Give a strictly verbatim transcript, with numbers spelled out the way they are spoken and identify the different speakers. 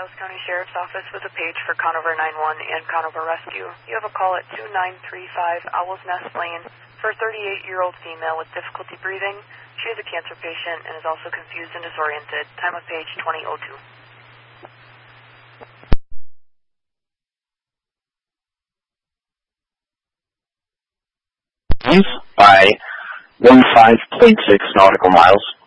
Speaker 1: Taos County Sheriff's Office with a page for Conover nine one and Conover Rescue. You have a call at two nine three five Owl's Nest Lane for a thirty-eight-year-old female with difficulty breathing. She is a cancer patient and is also confused and disoriented. Time of page twenty oh two.
Speaker 2: By one five point six nautical miles.